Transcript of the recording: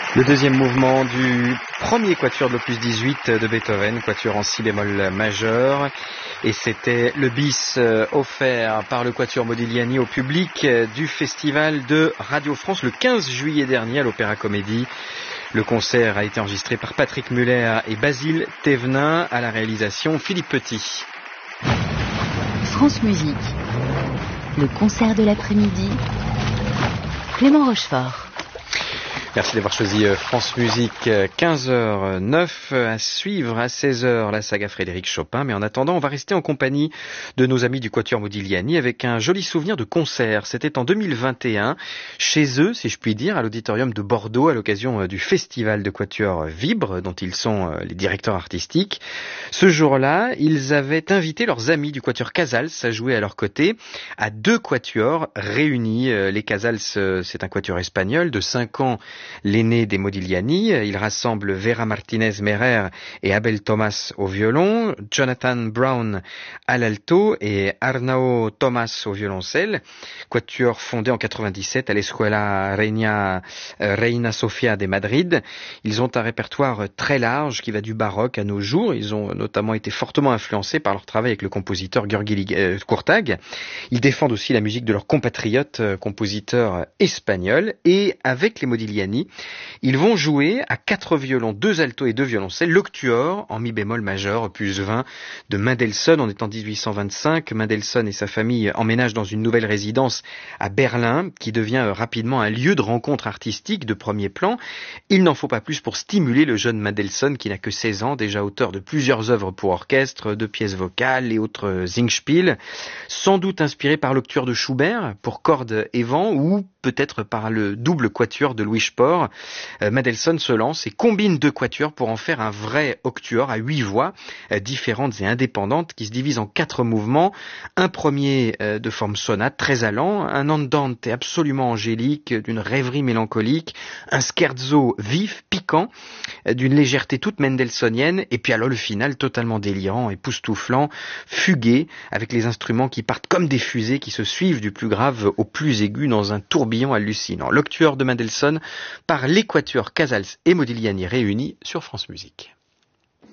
Le deuxième mouvement du premier quatuor de l'opus 18 de Beethoven, quatuor en si bémol majeur. Et c'était le bis offert par le quatuor Modigliani au public du festival de Radio France le 15 juillet dernier à l'Opéra Comédie. Le concert a été enregistré par Patrick Muller et Basile Thévenin, à la réalisation Philippe Petit. France Musique, le concert de l'après-midi, Clément Rochefort. Merci d'avoir choisi France Musique. 15h09 à suivre à 16h la saga Frédéric Chopin. Mais en attendant, on va rester en compagnie de nos amis du quatuor Modigliani avec un joli souvenir de concert. C'était en 2021 chez eux, si je puis dire, à l'auditorium de Bordeaux à l'occasion du festival de quatuor Vibre dont ils sont les directeurs artistiques. Ce jour-là, ils avaient invité leurs amis du quatuor Casals à jouer à leur côté à deux quatuors réunis. Les Casals, c'est un quatuor espagnol de 5 ans, l'aîné des Modigliani. Il rassemble Vera Martinez-Merer et Abel Thomas au violon, Jonathan Brown à l'alto et Arnau Thomas au violoncelle. Quatuor fondé en 97 à l'Escuela Reina Sofia de Madrid. Ils ont un répertoire très large qui va du baroque à nos jours. Ils ont notamment été fortement influencés par leur travail avec le compositeur György Kurtág. Ils défendent aussi la musique de leurs compatriotes compositeurs espagnols. Et avec les Modigliani, ils vont jouer à 4 violons, 2 altos et 2 violoncelles, l'octuor en mi bémol majeur, opus 20 de Mendelssohn. On est en 1825. Mendelssohn et sa famille emménagent dans une nouvelle résidence à Berlin, qui devient rapidement un lieu de rencontre artistique de premier plan. Il n'en faut pas plus pour stimuler le jeune Mendelssohn, qui n'a que 16 ans, déjà auteur de plusieurs œuvres pour orchestre, de pièces vocales et autres Singspiel, sans doute inspiré par l'octuor de Schubert pour cordes et vent, ou peut-être par le double quatuor de Louis Spohr. Mendelssohn se lance et combine 2 quatuors pour en faire un vrai octuor à 8 voix différentes et indépendantes qui se divisent en 4 mouvements. Un premier de forme sonate très allant, un andante absolument angélique d'une rêverie mélancolique, un scherzo vif, piquant, d'une légèreté toute mendelssohnienne, et puis alors le final totalement délirant, époustouflant, fugué, avec les instruments qui partent comme des fusées qui se suivent du plus grave au plus aigu dans un tourbillon hallucinant. L'octuor de Mendelssohn par les quatuors Casals et Modigliani réunis sur France Musique.